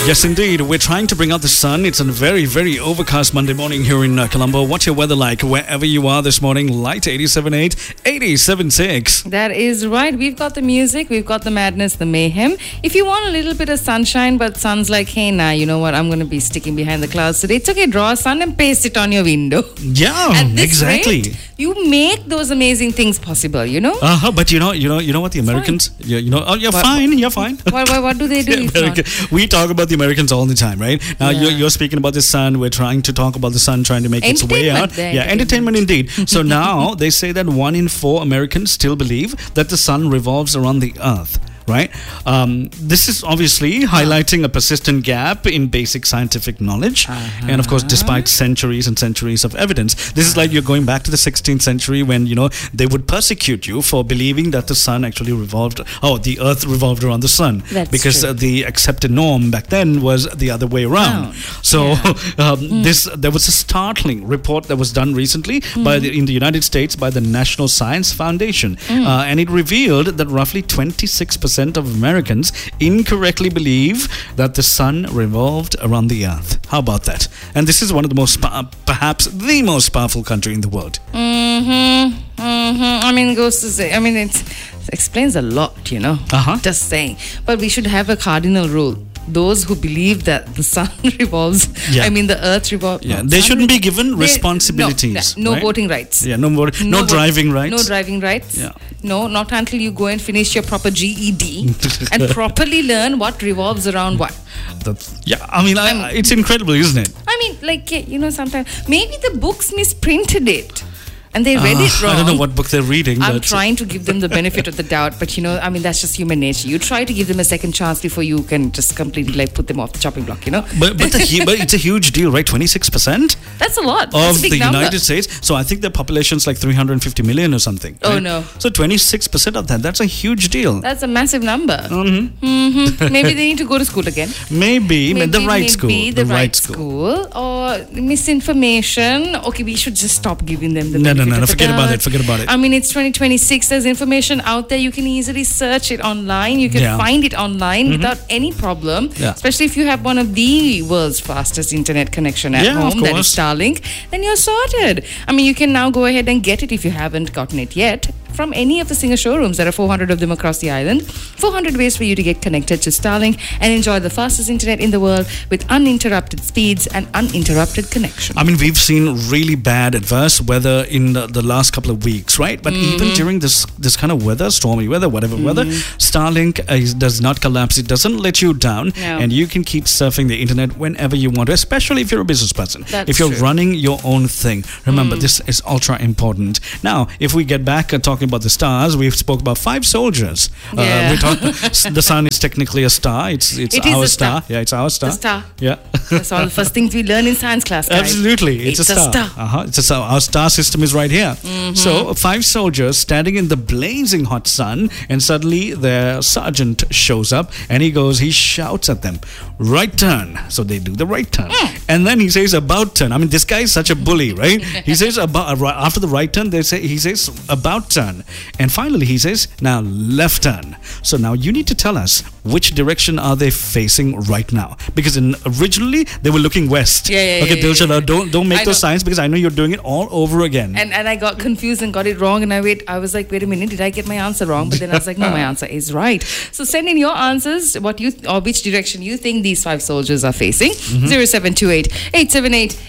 Yes, indeed. We're trying to bring out the sun. It's a very, very overcast Monday morning here in Colombo. What's your weather like wherever you are this morning? Light 87.8, 87.6. That is right. We've got the music, we've got the madness, the mayhem. If you want a little bit of sunshine, but sun's like, hey, nah, you know what? I'm going to be sticking behind the clouds today. It's okay. Draw a sun and paste it on your window. Yeah, At this exactly. rate, you make those amazing things possible, you know? But you know what the Americans, you're fine. What do they do? If not? We talk about the Americans all the time, right? Now you're speaking about the sun. We're trying to talk about the sun trying to make its way out. Yeah, entertainment indeed. So now they say that 1 in 4 Americans still believe that the sun revolves around the earth. Right? This is obviously highlighting a persistent gap in basic scientific knowledge. And of course, despite centuries and centuries of evidence, this is like you're going back to the 16th century when, they would persecute you for believing that the sun actually the earth revolved around the sun. That's because true. The accepted norm back then was the other way around. So there was a startling report that was done recently in the United States by the National Science Foundation. And it revealed that roughly 26% of Americans incorrectly believe that the sun revolved around the earth. How about that? And this is one of the most, perhaps the most powerful country in the world. I mean, goes to say, it explains a lot, Just saying. But we should have a cardinal rule. Those who believe that the sun revolves, the earth revolves. Yeah, they shouldn't be given responsibilities. No right? voting rights. Yeah, no driving rights. No driving rights. Yeah. No, not until you go and finish your proper GED and properly learn what revolves around what. It's incredible, isn't it? Sometimes maybe the books misprinted it. And they read it wrong. I don't know what book they're reading. I'm trying to give them the benefit of the doubt, but that's just human nature. You try to give them a second chance before you can just completely put them off the chopping block, But it's a huge deal, right? 26%? That's a lot. That's a big the number. United States. So I think their population's like 350 million or something. Oh, right? no. So 26% of that's a huge deal. That's a massive number. Maybe they need to go to school again. Maybe the right school. The right school. Or misinformation. Okay, we should just stop giving them the benefit. No, forget about it. It's 2026. There's information out there. You can easily search it online. You can find it online without any problem. Yeah. Especially if you have one of the world's fastest internet connection at home, that is Starlink, then you're sorted. You can now go ahead and get it if you haven't gotten it yet from any of the Singer showrooms. There are 400 of them across the island. 400 ways for you to get connected to Starlink and enjoy the fastest internet in the world with uninterrupted speeds and uninterrupted connection. We've seen really bad adverse weather in the last couple of weeks, right? But even during this kind of weather, stormy weather, whatever weather, Starlink does not collapse. It doesn't let you down. No. And you can keep surfing the internet whenever you want to, especially if you're a business person. If you're running your own thing. Remember, this is ultra important. Now, if we get back talking about the stars, we've spoke about 5 soldiers. The sun is technically a star. It's our star. Yeah, it's our star. The star. Yeah. That's all the first things we learn in science class, guys. Absolutely. It's a star. It's a star. Our star system is right here. So 5 soldiers standing in the blazing hot sun, and suddenly their sergeant shows up and he shouts at them, right turn. So they do the right turn. And then he says about turn. This guy is such a bully, right? He says after the right turn, he says about turn. And finally he says, now left turn. So now you need to tell us which direction are they facing right now? Because originally they were looking west. Okay, Dilshad, don't make those signs because I know you're doing it all over again. And I got confused and got it wrong, and I was like, wait a minute, did I get my answer wrong? But then I was like, no, my answer is right. So send in your answers, which direction you think these 5 soldiers are facing. 0728 878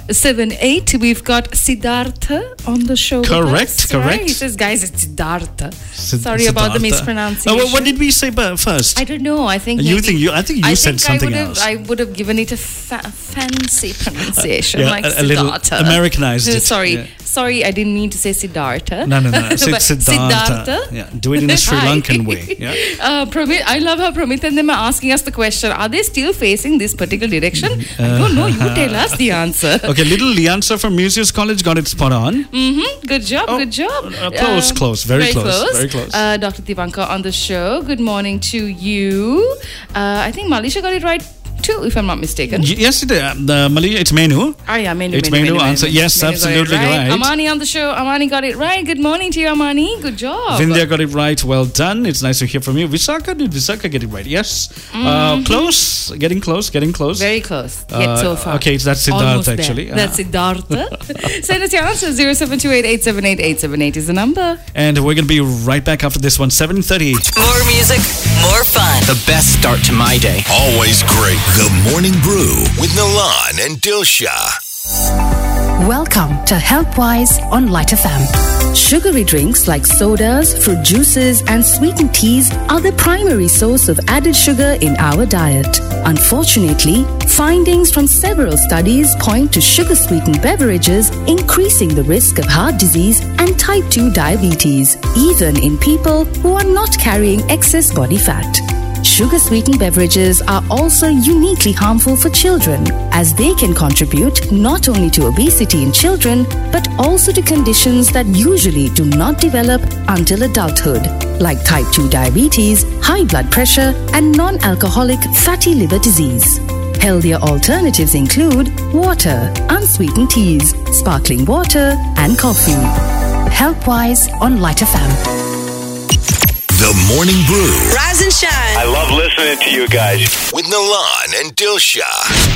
878. We've got Siddhartha on the show. Correct. Right? He says, guys, it's Siddhartha. Sorry about the mispronunciation. What did we say first? I don't know. I think you said something else. I would have given it a fancy pronunciation, like a little Siddhartha. Americanized it. Sorry, I didn't mean to say Siddhartha. No. Siddhartha. Yeah, do it in a Sri Lankan way. Yeah. I love how Pramit and them are asking us the question, are they still facing this particular direction? I don't know. You tell us the answer. Okay, little Liansa from Museus College got it spot on. Good job. Close. Very close. Dr. Divanka on the show. Good morning to you. I think Malisha got it right 2, if I'm not mistaken. Yes, Malia, it's Menu. Oh, yeah, Menu. It's Menu answer. Yes, Menu absolutely right. Amani on the show. Amani got it right. Good morning to you, Amani. Good job. Vindhya got it right. Well done. It's nice to hear from you. Visakha, did Visakha get it right? Yes. Close. Getting close. Very close. Yet so far. Okay, that's Siddharth actually. That's Siddhartha. Send us your answers. 0728878878 is the number. And we're going to be right back after this one. 7:30. More music, more fun. The best start to my day. Always great. The Morning Brew with Milan and Dilsha. Welcome to Healthwise on Light FM. Sugary drinks like sodas, fruit juices, and sweetened teas are the primary source of added sugar in our diet. Unfortunately, findings from several studies point to sugar-sweetened beverages increasing the risk of heart disease and type 2 diabetes, even in people who are not carrying excess body fat. Sugar-sweetened beverages are also uniquely harmful for children, as they can contribute not only to obesity in children, but also to conditions that usually do not develop until adulthood, like type 2 diabetes, high blood pressure, and non-alcoholic fatty liver disease. Healthier alternatives include water, unsweetened teas, sparkling water, and coffee. Healthwise on Light FM. The Morning Brew. Rise and shine. I love listening to you guys. With Milan and Dilsha.